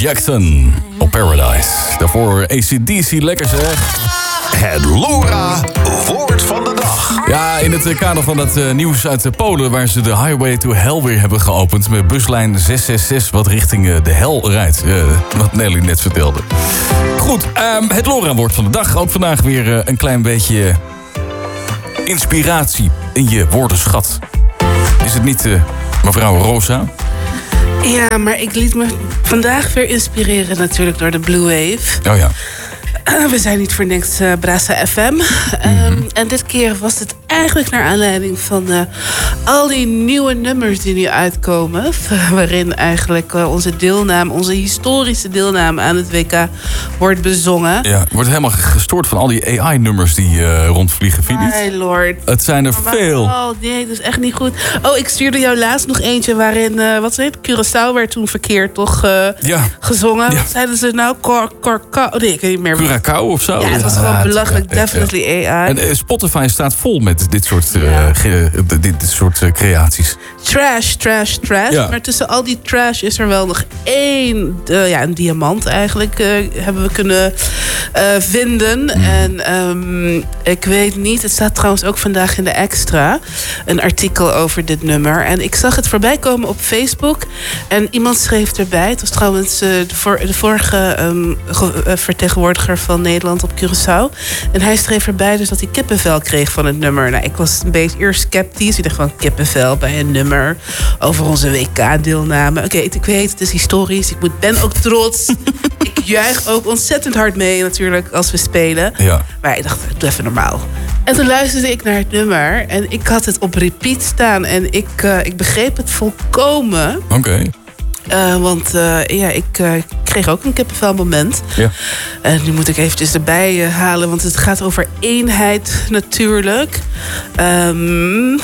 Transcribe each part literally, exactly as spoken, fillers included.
Jackson op Paradise. Daarvoor A C D C, lekker zeg. Het Lora woord van de dag. Ja, in het kader van dat uh, nieuws uit Polen... waar ze de Highway to Hell weer hebben geopend... met buslijn zes zes zes wat richting uh, de hel rijdt. Uh, wat Nelly net vertelde. Goed, um, het Lora woord van de dag. Ook vandaag weer uh, een klein beetje inspiratie in je woordenschat. Is het niet uh, mevrouw Rosa? Ja, maar ik liet me vandaag weer inspireren natuurlijk door de Blue Wave. Oh ja. Uh, we zijn niet voor niks uh, Brasa F M. Um, mm-hmm. En dit keer was het eigenlijk naar aanleiding van uh, al die nieuwe nummers die nu uitkomen. Waarin eigenlijk uh, onze deelname, onze historische deelname aan het W K wordt bezongen. Ja, wordt helemaal gestoord van al die A I-nummers die uh, rondvliegen, vind je niet? My lord. Het zijn er maar, veel. Oh nee, dat is echt niet goed. Oh, ik stuurde jou laatst nog eentje waarin, uh, wat heet het, Curaçao werd toen verkeerd toch uh, ja. gezongen. Ja. Wat zeiden ze nou? Cor, cor, cor, oh nee, ik weet niet meer. Curaçao of zo? Ja, het was ja, gewoon belachelijk. Ja, definitely A I. En uh, Spotify staat vol met dit soort, uh, ja. ge, dit, dit soort uh, creaties. Trash, trash, trash. Ja. Maar tussen al die trash is er wel nog één, uh, ja, een diamant eigenlijk, uh, hebben we kunnen uh, vinden. Mm. En um, ik weet niet, het staat trouwens ook vandaag in de Extra, een artikel over dit nummer. En ik zag het voorbij komen op Facebook. En iemand schreef erbij, het was trouwens uh, de, voor, de vorige um, ge, uh, vertegenwoordiger van Nederland op Curaçao. En hij schreef erbij dus dat hij kippenvel kreeg van het nummer. Nou, ik was een beetje eerst sceptisch. Ik dacht van kippenvel bij een nummer over onze W K-deelname. Oké, okay, ik weet, het is historisch. Ik moet, ben ook trots. Ik juich ook ontzettend hard mee natuurlijk als we spelen. Ja. Maar ik dacht, doe even normaal. En toen luisterde ik naar het nummer. En ik had het op repeat staan. En ik, uh, ik begreep het volkomen. Oké. Okay. Uh, want uh, ja, ik uh, kreeg ook een kippenvel moment. Ja. En nu moet ik eventjes erbij uh, halen, want het gaat over eenheid natuurlijk. Um,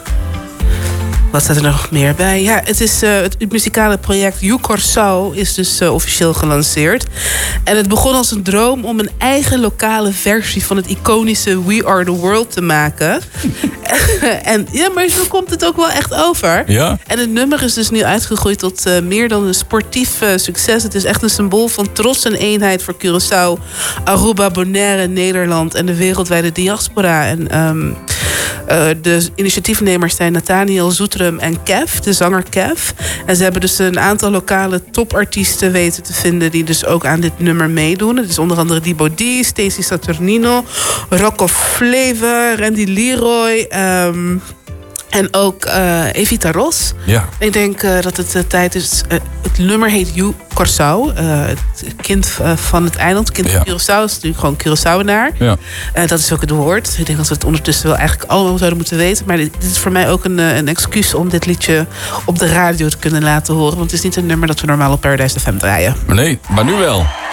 Wat staat er nog meer bij? Ja, het is uh, het, het muzikale project You Curaçao is dus uh, officieel gelanceerd. En het begon als een droom om een eigen lokale versie van het iconische We Are The World te maken. En ja, maar zo komt het ook wel echt over. Ja. En het nummer is dus nu uitgegroeid tot uh, meer dan een sportief uh, succes. Het is echt een symbool van trots en eenheid voor Curaçao, Aruba, Bonaire, Nederland en de wereldwijde diaspora. En um, uh, de initiatiefnemers zijn Nathaniel Zoetrum en Kev, de zanger Kev. En ze hebben dus een aantal lokale topartiesten weten te vinden die dus ook aan dit nummer meedoen. Het is onder andere Dibo D, Stacey Saturnino, Rocco Flavor, Randy Leroy. Um, En ook uh, Evita Ros. Ja. Ik denk uh, dat het uh, tijd is. Uh, het nummer heet You Curaçao. Uh, het kind uh, van het eiland. Het kind van ja. Curaçao is natuurlijk gewoon Curaçaoenaar. Ja. Uh, dat is ook het woord. Ik denk dat we het ondertussen wel eigenlijk allemaal zouden moeten weten. Maar dit, dit is voor mij ook een, een excuus om dit liedje op de radio te kunnen laten horen. Want het is niet een nummer dat we normaal op Paradise F M draaien. Nee, maar nu wel.